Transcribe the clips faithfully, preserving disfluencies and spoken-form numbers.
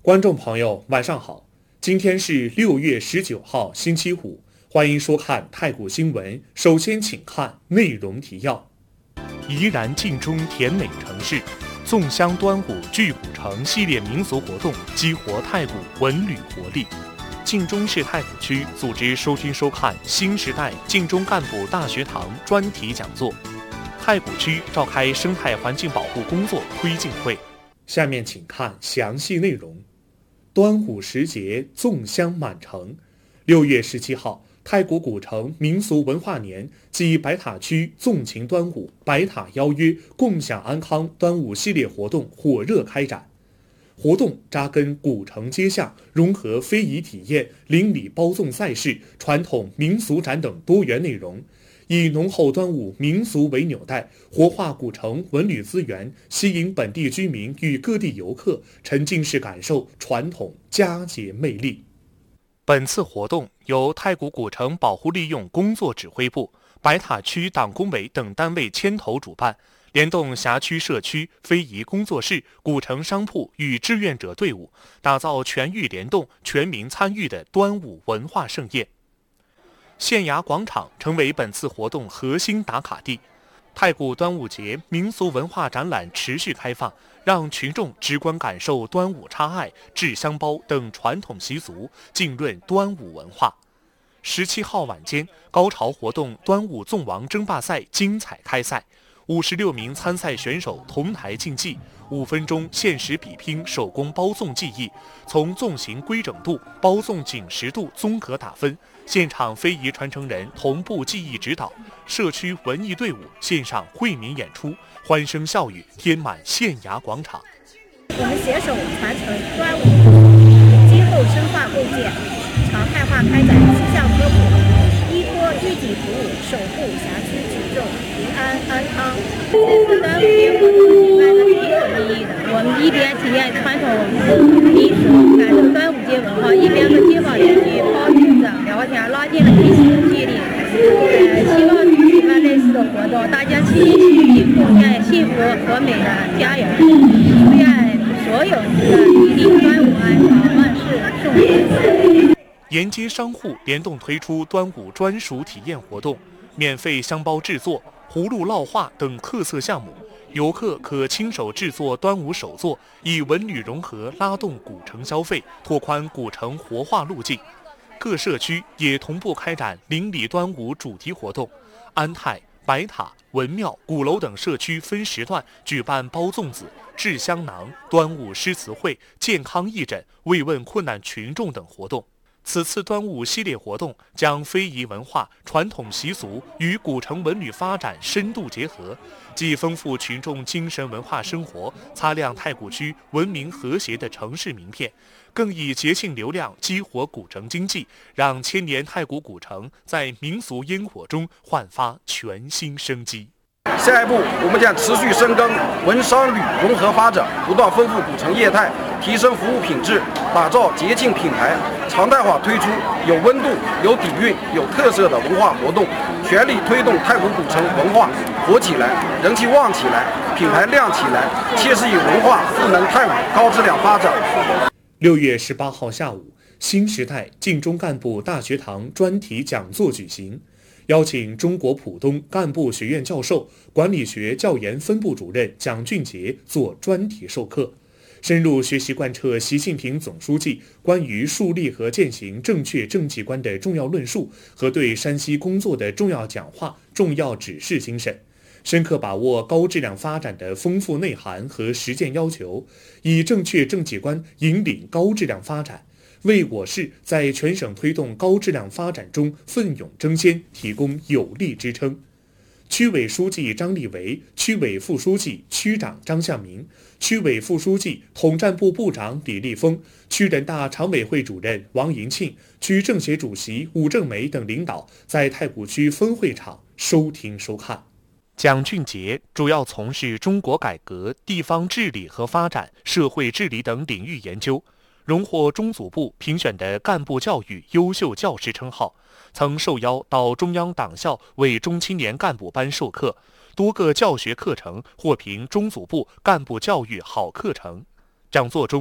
观众朋友，晚上好！今天是六月十九号，星期五，欢迎收看太谷新闻。首先，请看内容提要：怡然晋中甜美城市，粽香端午聚古城系列民俗活动激活太谷文旅活力。晋中市太谷区组织收听收看新时代晋中干部大学堂专题讲座。太谷区召开生态环境保护工作推进会。下面请看详细内容。端午时节，粽香满城。六月十七号，太谷古城民俗文化年暨白塔区纵情端午、白塔邀约共享安康端午系列活动火热开展。活动扎根古城街巷，融合非遗体验、邻里包粽赛事、传统民俗展等多元内容，以浓厚端午民俗为纽带，活化古城文旅资源，吸引本地居民与各地游客沉浸式感受传统佳节魅力。本次活动由太谷古城保护利用工作指挥部、白塔区党工委等单位牵头主办，联动辖区社区、非遗工作室、古城商铺与志愿者队伍，打造全域联动、全民参与的端午文化盛宴。县衙广场成为本次活动核心打卡地。太谷端午节民俗文化展览持续开放，让群众直观感受端午插艾、制香包等传统习俗，浸润端午文化。十七号晚间，高潮活动端午粽王争霸赛精彩开赛，五十六名参赛选手同台竞技，五分钟限时比拼手工包粽技艺，从粽形规整度、包粽紧实度综合打分。现场非遗传承人同步技艺指导，社区文艺队伍线上惠民演出，欢声笑语填满县衙广场。 我们携手传承端午，今后深化构建，常态化开展气象科普，依托预警服务，守护辖区群众平安安康。这次端午节活动举办的挺有意义的，我们一边体验传统民俗，感受端午节文化，一边和街坊邻居包粽子聊天，拉近了彼此的距离。呃，希望举办类似的活动，大家齐心齐力，共建幸福和美的家园。祝愿所有的居民端午安康，万事顺利。 沿街商户联动推出端午专属体验活动，免费香包制作、葫芦烙画等特色项目，游客可亲手制作端午手作，以文旅融合拉动古城消费，拓宽古城活化路径。各社区也同步开展邻里端午主题活动，安泰、白塔、文庙、鼓楼等社区分时段举办包粽子、制香囊、端午诗词会、健康义诊、慰问困难群众等活动。此次端午系列活动将非遗文化、传统习俗与古城文旅发展深度结合，既丰富群众精神文化生活，擦亮太谷区文明和谐的城市名片，更以节庆流量激活古城经济，让千年太谷古城在民俗烟火中焕发全新生机。 下一步，我们将持续深耕文商旅融合发展，不断丰富古城业态，提升服务品质，打造节庆品牌，常态化推出有温度、有底蕴、有特色的文化活动，全力推动太谷古城文化火起来，人气旺起来，品牌亮起来，切实以文化赋能太谷高质量发展。 六月十八号下午，新时代晋中干部大学堂专题讲座举行，邀请中国浦东干部学院教授、管理学教研分部主任蒋俊杰做专题授课，深入学习贯彻习近平总书记关于树立和践行正确政绩观的重要论述和对山西工作的重要讲话、重要指示精神，深刻把握高质量发展的丰富内涵和实践要求，以正确政绩观引领高质量发展，为我市在全省推动高质量发展中奋勇争先提供有力支撑。区委书记张立维、区委副书记、区长张向明、区委副书记、统战部部长李立峰、区人大常委会主任王银庆、区政协主席武正梅等领导在太谷区分会场收听收看。蒋俊杰主要从事中国改革、地方治理和发展、社会治理等领域研究，荣获中组部评选的干部教育优秀教师称号，曾受邀到中央党校为中青年干部班授课，多个教学课程获评中组部干部教育好课程。讲座中，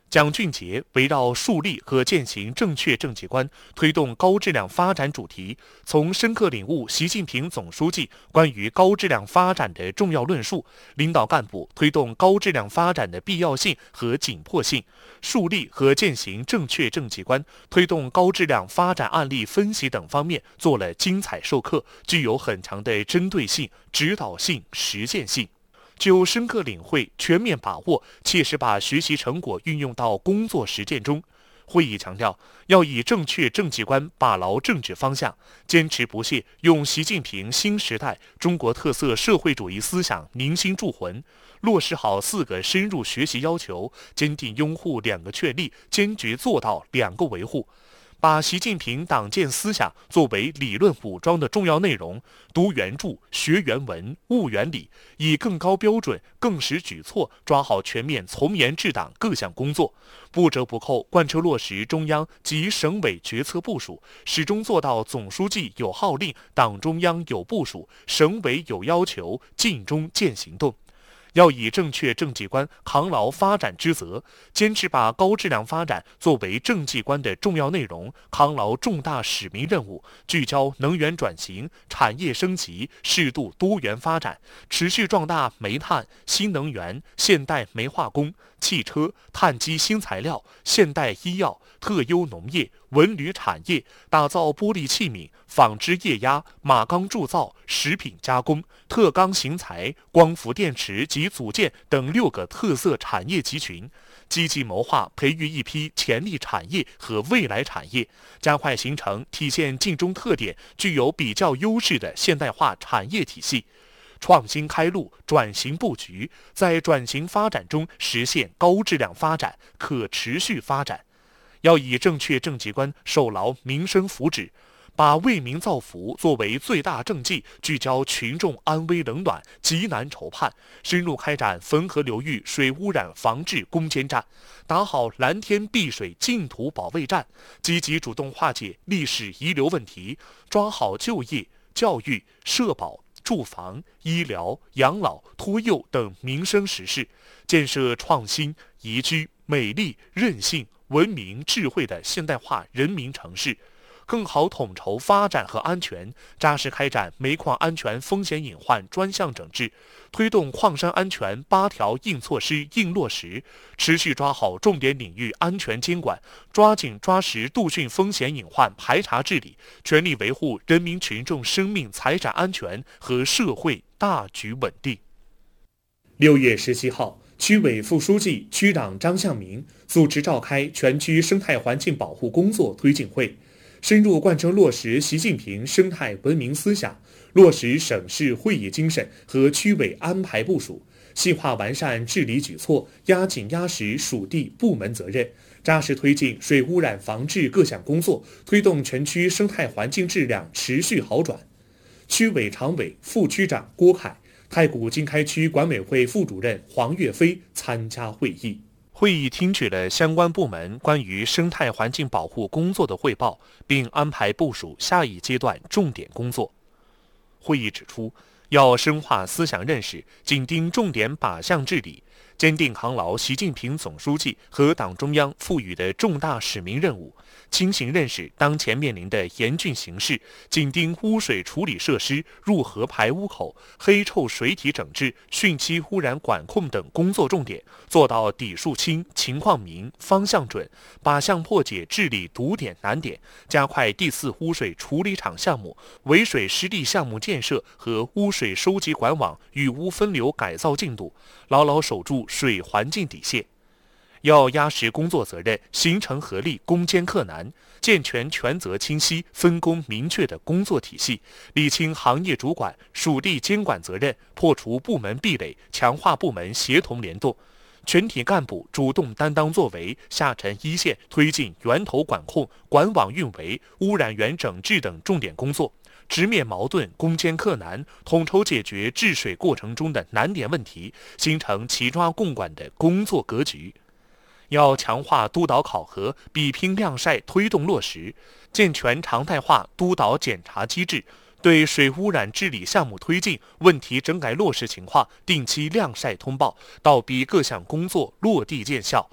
蒋俊杰围绕树立和践行正确政绩观，推动高质量发展主题，从深刻领悟习近平总书记关于高质量发展的重要论述，领导干部推动高质量发展的必要性和紧迫性，树立和践行正确政绩观，推动高质量发展案例分析等方面做了精彩授课，具有很强的针对性、指导性、实践性。就深刻领会、全面把握，切实把学习成果运用到工作实践中。会议强调，要以正确政绩观把牢政治方向，坚持不懈用习近平新时代中国特色社会主义思想凝心铸魂，落实好四个深入学习要求，坚定拥护两个确立，坚决做到两个维护。把习近平党建思想作为理论武装的重要内容，读原著、学原文、悟原理，以更高标准、更实举措抓好全面从严治党各项工作，不折不扣贯彻落实中央及省委决策部署，始终做到总书记有号令，党中央有部署，省委有要求，尽忠见行动。要以正确政绩观扛牢发展之责，坚持把高质量发展作为政绩观的重要内容，扛牢重大使命任务，聚焦能源转型、产业升级、适度多元发展，持续壮大煤炭、新能源、现代煤化工、汽车、碳基新材料、现代医药、特优农业、文旅产业，打造玻璃器皿、纺织液压、马钢铸造、食品加工、特钢型材、光伏电池及组件等六个特色产业集群，积极谋划培育一批潜力产业和未来产业，加快形成体现晋中特点、具有比较优势的现代化产业体系。创新开路，转型布局，在转型发展中实现高质量发展、可持续发展。要以正确政绩观守牢民生福祉，把为民造福作为最大政绩，聚焦群众安危冷暖、急难愁盼，深入开展汾河流域水污染防治攻坚战，打好蓝天碧水净土保卫战，积极主动化解历史遗留问题，抓好就业、教育、社保、住房、医疗、养老、托幼等民生实事，建设创新、宜居、美丽、韧性、文明、智慧的现代化人民城市，更好统筹发展和安全，扎实开展煤矿安全风险隐患专项整治，推动矿山安全八条硬措施硬落实，持续抓好重点领域安全监管，抓紧抓实杜汛风险隐患排查治理，全力维护人民群众生命财产安全和社会大局稳定。 六月十七号，区委副书记、区长张向明组织召开全区生态环境保护工作推进会，深入贯彻落实习近平生态文明思想，落实省市会议精神和区委安排部署，细化完善治理举措，压紧压实属地部门责任，扎实推进水污染防治各项工作，推动全区生态环境质量持续好转。区委常委、副区长郭凯、太谷经开区管委会副主任黄岳飞参加会议。 会议听取了相关部门关于生态环境保护工作的汇报，并安排部署下一阶段重点工作。会议指出，要深化思想认识，紧盯重点靶向治理，坚定扛牢习近平总书记和党中央赋予的重大使命任务，清醒认识当前面临的严峻形势，紧盯污水处理设施、入河排污口、黑臭水体整治、汛期污染管控等工作重点，做到底数清、情况明、方向准，靶向破解治理堵点难点，加快第四污水处理厂项目、围水湿地项目建设和污水收集管网雨污分流改造进度，牢牢守住水环境底线。要压实工作责任，形成合力攻坚克难，健全权责清晰、分工明确的工作体系，理清行业主管、属地监管责任，破除部门壁垒，强化部门协同联动。全体干部主动担当作为，下沉一线推进源头管控、管网运维、污染源整治等重点工作，直面矛盾，攻坚克难，统筹解决治水过程中的难点问题，形成齐抓共管的工作格局。要强化督导考核、比拼晾晒推动落实，健全常态化督导检查机制，对水污染治理项目推进、问题整改落实情况定期晾晒通报，倒逼各项工作落地见效。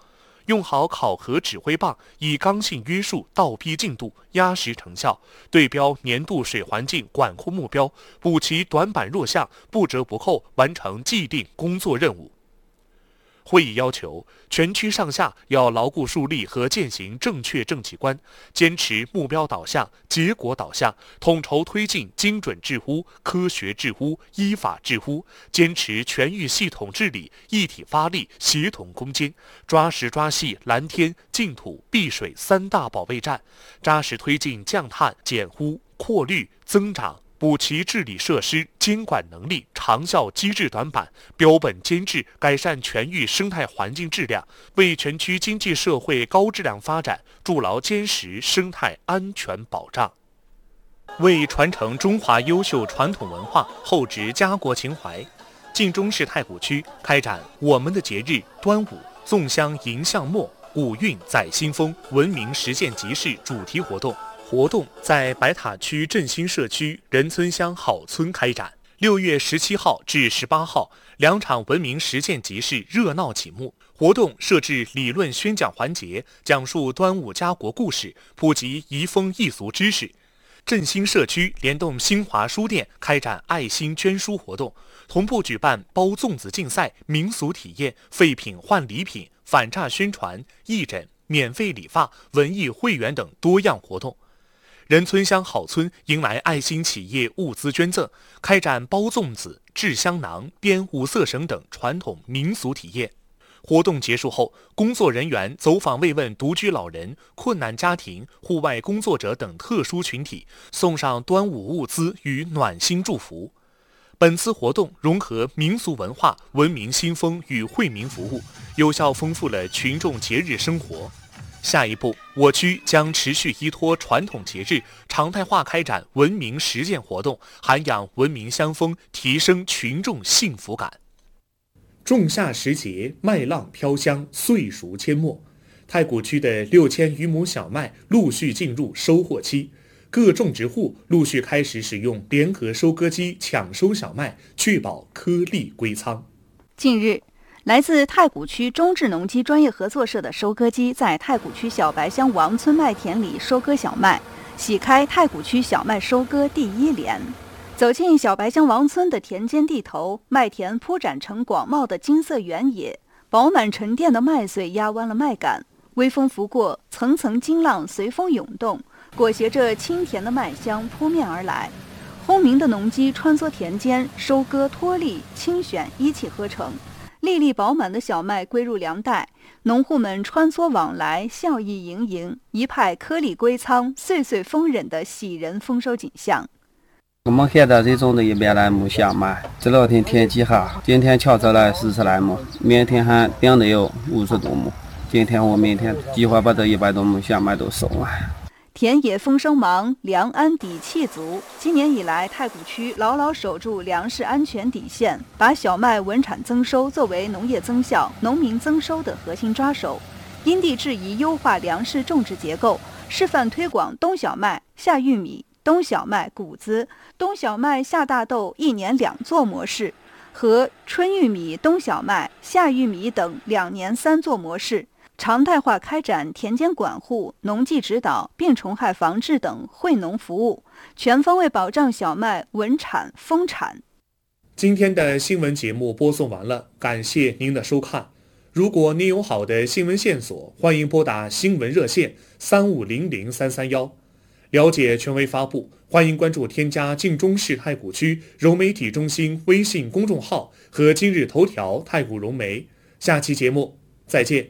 用好考核指挥棒，以刚性约束倒逼进度，压实成效，对标年度水环境管控目标，补齐短板弱项，不折不扣完成既定工作任务。会议要求全区上下要牢固树立和践行正确政绩观，坚持目标导向、结果导向，统筹推进精准治污、科学治污、依法治污，坚持全域系统治理、一体发力、协同攻坚，抓实抓细蓝天、净土、碧水三大保卫战，扎实推进降碳、减污、扩绿、增长。补齐治理设施监管能力长效机制短板，标本兼治，改善全域生态环境质量，为全区经济社会高质量发展筑牢坚实生态安全保障。为传承中华优秀传统文化，厚植家国情怀，晋中市太谷区开展我们的节日端午粽香迎向末，古韵载新风文明实践集市主题活动。活动在白塔区振兴社区仁村乡好村开展，六月十七号至十八号，两场文明实践集市热闹启幕。活动设置理论宣讲环节，讲述端午家国故事，普及移风易俗知识。振兴社区联动新华书店开展爱心捐书活动，同步举办包粽子竞赛、民俗体验、废品换礼品、反诈宣传、义诊、免费理发、文艺会员等多样活动。仁村乡好村迎来爱心企业物资捐赠，开展包粽子、制香囊、编五色绳等传统民俗体验。活动结束后，工作人员走访慰问独居老人、困难家庭、户外工作者等特殊群体，送上端午物资与暖心祝福。本次活动融合民俗文化、文明新风与惠民服务，有效丰富了群众节日生活。下一步，我区将持续依托传统节日，常态化开展文明实践活动，涵养文明乡风，提升群众幸福感。 仲夏时节，麦浪飘香，岁熟阡陌。太谷区的六千余亩小麦陆续进入收获期，各种植户陆续开始使用联合收割机抢收小麦，确保颗粒归仓。 近日，来自太谷区中智农机专业合作社的收割机在太谷区小白乡王村麦田里收割小麦，喜开太谷区小麦收割第一连。走进小白乡王村的田间地头，麦田铺展成广袤的金色原野，饱满沉淀的麦穗压弯了麦秆，微风拂过，层层金浪随风涌动，裹挟着清甜的麦香扑面而来。轰鸣的农机穿梭田间，收割脱粒清选一气呵成，粒粒饱满的小麦归入粮袋，农户们穿梭往来，笑意盈盈，一派颗粒归仓、岁岁丰稔的喜人丰收景象。 我们现在这种的一百来亩小麦，这两天天气好，今天抢走了四十来亩，明天还订的有五十多亩。今天我明天计划把这一百多亩小麦都收完。 田野丰收忙，粮安底气足。今年以来，太谷区牢牢守住粮食安全底线，把小麦稳产增收作为农业增效、农民增收的核心抓手，因地制宜优化粮食种植结构，示范推广冬小麦、夏玉米、冬小麦谷子、冬小麦夏大豆一年两作模式和春玉米、冬小麦、夏玉米等两年三作模式，常态化开展田间管护、农技指导、病虫害防治等惠农服务，全方位保障小麦稳产丰产。 今天的新闻节目播送完了，感谢您的收看。如果您有好的新闻线索，欢迎拨打新闻热线三五零零三三幺。了解权威发布，欢迎关注添加晋中市太谷区融媒体中心微信公众号和今日头条太谷融媒。下期节目再见。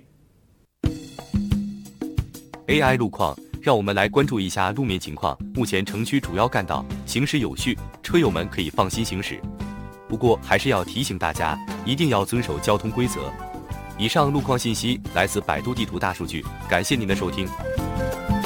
A I 路况，让我们来关注一下路面情况。目前城区主要干道行驶有序，车友们可以放心行驶。不过还是要提醒大家，一定要遵守交通规则。以上路况信息来自百度地图大数据，感谢您的收听。